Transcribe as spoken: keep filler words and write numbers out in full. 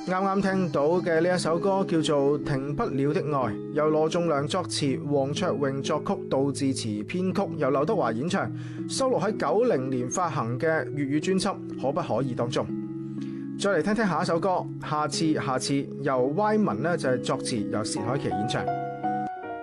啱啱聽到嘅呢一首歌叫做《停不了的愛》，由羅仲良作詞，黃卓榮作曲，杜自持編曲，由劉德華演唱，收錄喺九零年發行嘅粵語專輯《可不可以》當中。再嚟聽聽下一首歌，下次下次由 Y 文呢就係作詞，由薛凱琪演唱。